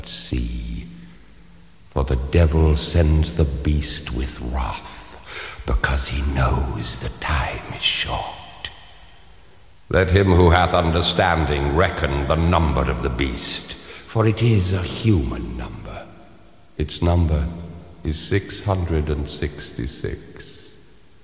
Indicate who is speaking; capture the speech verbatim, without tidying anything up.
Speaker 1: See, for the devil sends the beast with wrath, because he knows the time is short. Let him who hath understanding reckon the number of the beast, for it is a human number. Its number is six hundred and sixty-six.